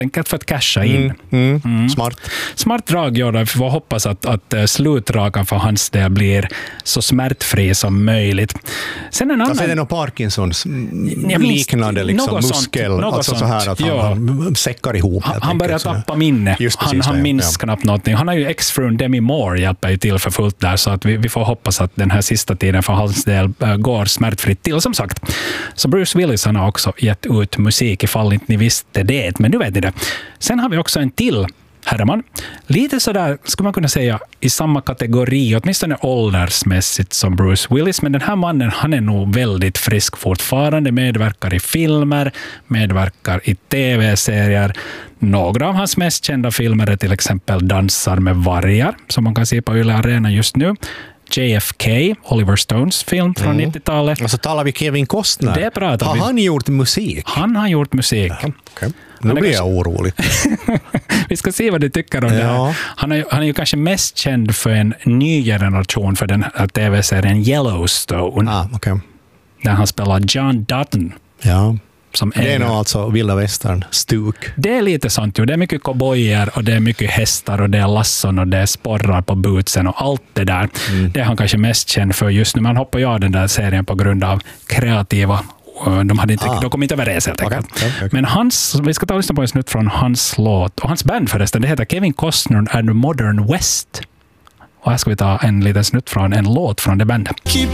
enkelt för att casha in. Smart drag gör det. Vi får hoppas att slutrakan för hans del blir så smärtfri som möjligt. Sen en annan... Alltså är det någon Parkinsons liknande liksom, muskel, alltså så här att han säckar ihop. Han börjar tappa minne. Han minns knappt någonting. Han har ju ex-frun Demi Moore hjälper ju till för fullt där, så att vi får hoppas att den här sista tiden för hans del går smärtfritt till. Som sagt, så Bruce Willis han har också gett ut musik ifall inte ni visste det, men nu vet ni det. Sen har vi också en till herreman. Lite sådär, skulle man kunna säga, i samma kategori, åtminstone åldersmässigt som Bruce Willis, men den här mannen, han är nog väldigt frisk fortfarande, medverkar i filmer, medverkar i tv-serier. Några av hans mest kända filmer är till exempel Dansar med vargar, som man kan se på Yle Arena just nu. JFK, Oliver Stones film från 90-talet. Och så talar vi Kevin Costner. Det pratar har han gjort musik? Han har gjort musik. Ja, okay. Nu blir jag orolig. Vi ska se vad du tycker om det här. Han är ju kanske mest känd för en ny generation för den här tv-serien Yellowstone. Där han spelar John Dutton. Ja. Det är nog alltså vilda västern stuk. Det är lite sånt ju. Det är mycket cowboyer och det är mycket hästar och det är lasson och det är sporrar på bootsen och allt det där. Det är han kanske mest känd för just nu. Man hoppar ju av den där serien på grund av kreativa. De kom inte överens helt enkelt. Okay. Men vi ska ta och lyssna på en snutt från hans låt. Och hans band förresten, det heter Kevin Costner and Modern West. Och här ska vi ta en liten snutt från en låt från det bandet.